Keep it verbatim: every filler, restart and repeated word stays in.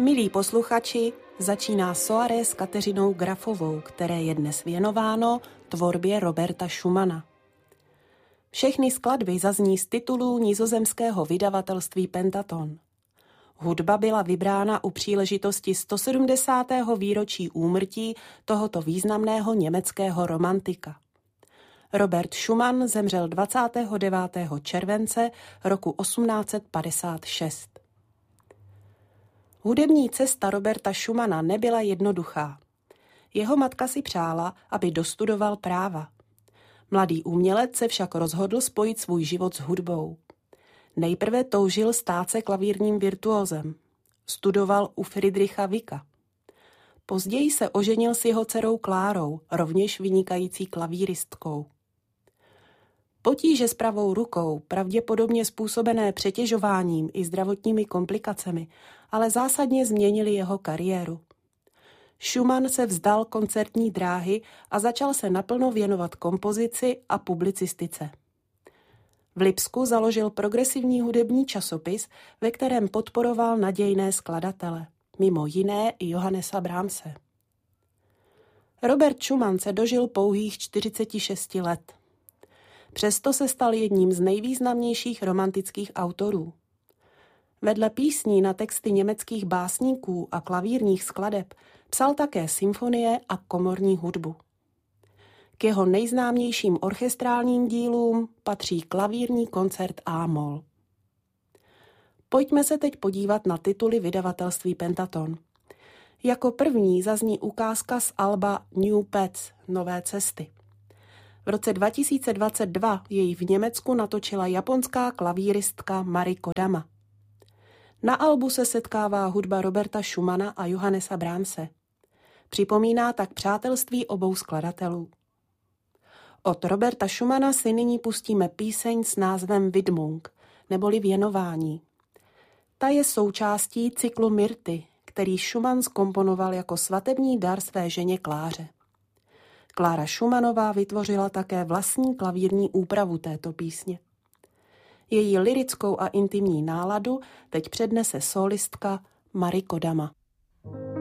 Milí posluchači, začíná Soirée s Kateřinou Grafovou, které je dnes věnováno tvorbě Roberta Schumana. Všechny skladby zazní z titulů nizozemského vydavatelství Pentaton. Hudba byla vybrána u příležitosti sto sedmdesátého výročí úmrtí tohoto významného německého romantika. Robert Schumann zemřel dvacátého devátého července roku osmnáct set padesát šest. Hudební cesta Roberta Schumana nebyla jednoduchá. Jeho matka si přála, aby dostudoval práva. Mladý umělec se však rozhodl spojit svůj život s hudbou. Nejprve toužil stát se klavírním virtuózem. Studoval u Friedricha Wicka. Později se oženil s jeho dcerou Klárou, rovněž vynikající klavíristkou. Potíže s pravou rukou, pravděpodobně způsobené přetěžováním i zdravotními komplikacemi, ale zásadně změnily jeho kariéru. Schumann se vzdal koncertní dráhy a začal se naplno věnovat kompozici a publicistice. V Lipsku založil progresivní hudební časopis, ve kterém podporoval nadějné skladatele, mimo jiné i Johannesa Brahmse. Robert Schumann se dožil pouhých čtyřiceti šesti let. Přesto se stal jedním z nejvýznamnějších romantických autorů. Vedle písní na texty německých básníků a klavírních skladeb psal také symfonie a komorní hudbu. K jeho nejznámějším orchestrálním dílům patří klavírní koncert A-moll. Pojďme se teď podívat na tituly vydavatelství Pentaton. Jako první zazní ukázka z alba New Paths, Nové cesty. V roce dva tisíce dvacet dva jej v Německu natočila japonská klavíristka Mari Kodama. Na albu se setkává hudba Roberta Schumana a Johannesa Brahmse. Připomíná tak přátelství obou skladatelů. Od Roberta Schumana si nyní pustíme píseň s názvem Widmung, neboli věnování. Ta je součástí cyklu Myrty, který Schumann zkomponoval jako svatební dar své ženě Kláře. Klára Schumannová vytvořila také vlastní klavírní úpravu této písně. Její lyrickou a intimní náladu teď přednese solistka Mari Kodama.